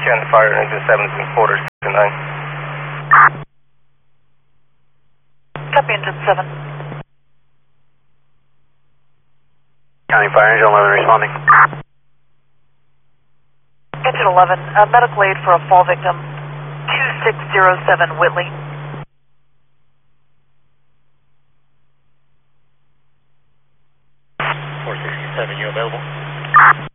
County Fire Engine 7 quarters to 9. Copy Engine 7. County Fire Engine 11 responding. Engine 11, medical aid for a fall victim, 2607 Whitley. 467, you available?